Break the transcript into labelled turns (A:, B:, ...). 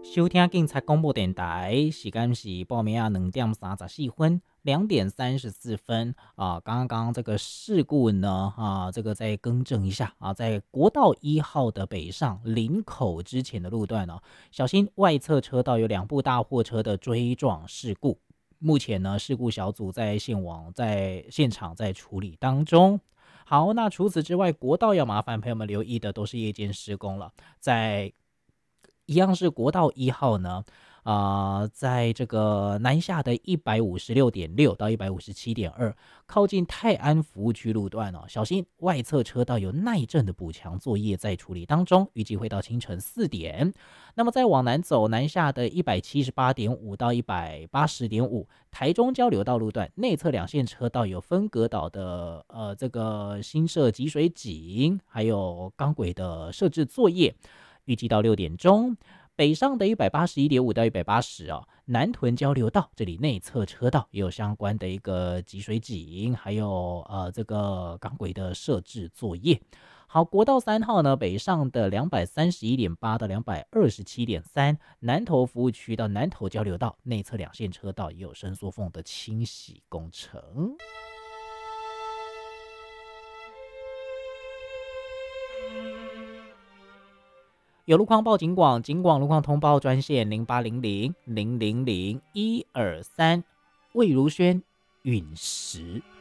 A: 收听警察广播电台，时间是报名啊2点34分，2点34分啊。刚刚这个事故呢这个再更正一下啊，在国道1号的北上林口之前的路段呢，小心外侧车道有2部大货车的追撞事故。目前呢，事故小组在现场在处理当中。好，那除此之外，国道要麻烦朋友们留意的都是夜间施工了，在一样是国道1号呢，在这个南下的156.6到157.2，靠近泰安服务区路段哦，小心外侧车道有耐震的补强作业在处理当中，预计会到清晨4点。那么再往南走，南下的178.5到180.5，台中交流道路段内侧2线车道有分隔岛的这个新设集水井，还有钢轨的设置作业。预计到6点钟，北上的181.5到180哦，南屯交流道这里内侧车道也有相关的一个集水井，还有这个钢轨的设置作业。好，国道3号呢，北上的231.8到227.3，南投服务区到南投交流道内侧2线车道也有伸缩缝的清洗工程。有路况报警广，警广路况通报专线0800000123，魏如萱陨石。